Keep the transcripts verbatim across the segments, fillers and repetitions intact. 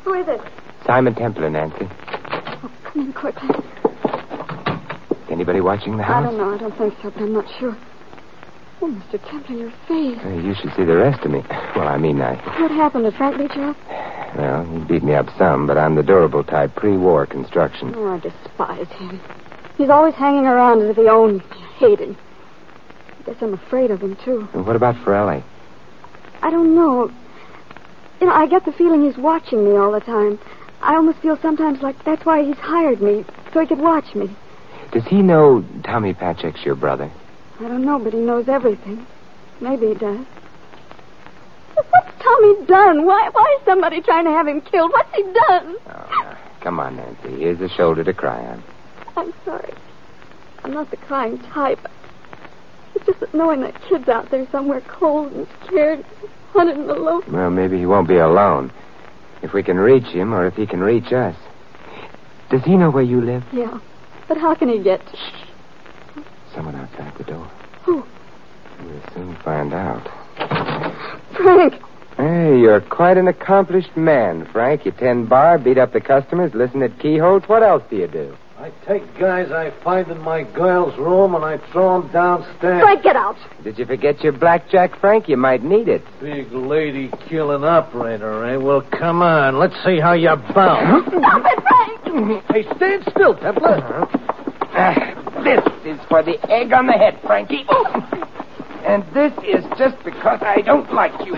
Who is it? Simon Templar, Nancy. Oh, come in quickly. Anybody watching the house? I don't know. I don't think so, but I'm not sure. Oh, Mister Templar, your face. Uh, you should see the rest of me. Well, I mean, I... What happened? Did Frank beat you up? Well, he beat me up some, but I'm the durable type, pre-war construction. Oh, I despise him. He's always hanging around as if he owned me. I hate him. I guess I'm afraid of him, too. And what about Forelli? I don't know. You know, I get the feeling he's watching me all the time. I almost feel sometimes like that's why he's hired me, so he could watch me. Does he know Tommy Patrick's your brother? I don't know, but he knows everything. Maybe he does. What's Tommy done? Why Why is somebody trying to have him killed? What's he done? Oh, now, come on, Nancy. Here's a shoulder to cry on. I'm sorry. I'm not the crying type. It's just that knowing that kid's out there somewhere cold and scared, hunted and alone. Well, maybe he won't be alone. If we can reach him, or if he can reach us. Does he know where you live? Yeah. But how can he get... Shh. Someone outside the door. Who? We'll soon find out. Frank! Hey, you're quite an accomplished man, Frank. You tend bar, beat up the customers, listen at keyholes. What else do you do? I take guys I find in my girl's room and I throw them downstairs. Frank, get out! Did you forget your blackjack, Frank? You might need it. Big lady killing operator, eh? Well, come on. Let's see how you bounce. Stop it, Frank! Hey, stand still, Templar. Uh, this is for the egg on the head, Frankie. And this is just because I don't like you.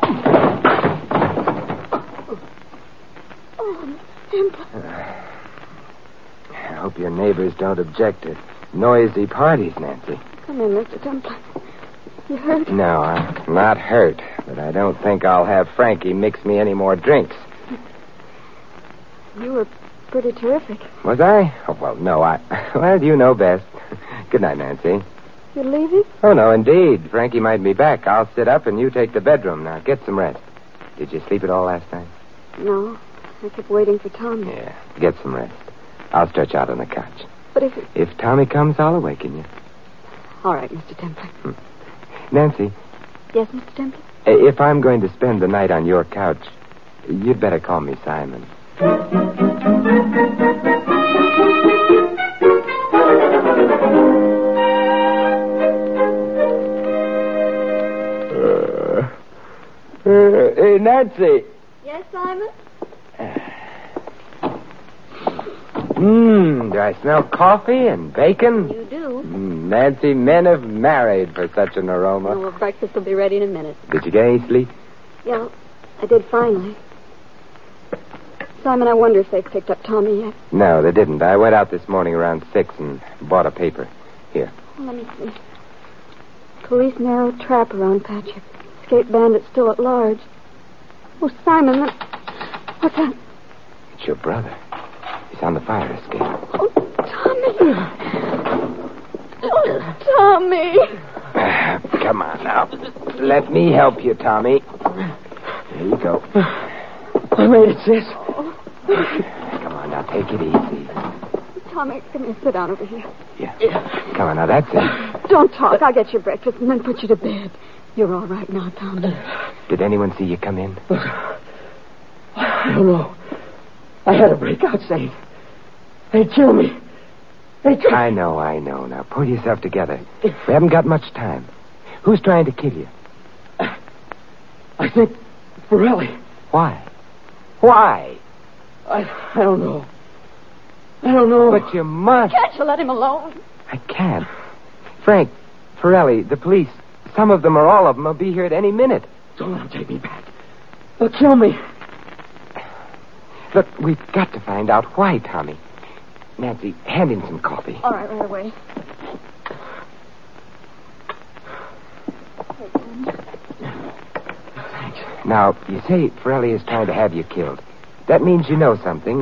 Oh, Templar. I hope your neighbors don't object to noisy parties, Nancy. Come in, Mister Templar. You hurt? No, I'm not hurt, but I don't think I'll have Frankie mix me any more drinks. You were pretty terrific. Was I? Oh, well, no, I... Well, you know best. Good night, Nancy. You're leaving? Oh, no, indeed. Frankie might be back. I'll sit up and you take the bedroom. Now, get some rest. Did you sleep at all last night? No. I kept waiting for Tommy. Yeah, get some rest. I'll stretch out on the couch. But if... It... If Tommy comes, I'll awaken you. All right, Mister Templar. Hmm. Nancy. Yes, Mister Templar? If I'm going to spend the night on your couch, you'd better call me Simon. Uh, uh, hey, Nancy. Yes, Simon? Mmm, do I smell coffee and bacon? You do. Mm, Nancy, men have married for such an aroma. Oh, well, breakfast will be ready in a minute. Did you get any sleep? Yeah, I did finally. Simon, I wonder if they've picked up Tommy yet. No, they didn't. I went out this morning around six and bought a paper. Here. Let me see. Police narrow trap around Patrick. Escape bandit still at large. Oh, Simon, that... What's that? It's your brother. He's on the fire escape. Oh, Tommy! Oh, Tommy! Come on now. Let me help you, Tommy. There you go. I made it, sis. Come on now, take it easy. Tommy, come here, sit down over here. Yeah. Come on now, that's it. Don't talk. I'll get your breakfast and then put you to bed. You're all right now, Tommy. Did anyone see you come in? I don't know. I had a breakout saying, they'd kill me. They'd kill me. I know, I know. Now, pull yourself together. We haven't got much time. Who's trying to kill you? I think Forelli. Why? Why? I, I don't know. I don't know. But you must. Can't you let him alone? I can't. Frank, Forelli, the police, some of them or all of them will be here at any minute. Don't let them take me back. They'll kill me. Look, we've got to find out why, Tommy. Nancy, hand in some coffee. All right, right away. Now, you say Forelli is trying to have you killed. That means you know something.